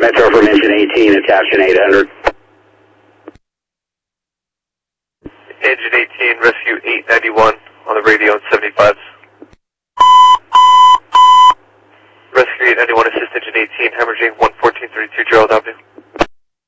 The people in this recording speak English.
Metro from engine 18, attaching 800. Engine 18, rescue 891 on the radio on 75s. Rescue 891, assist engine 18, hemorrhaging 11432 Gerald Avenue.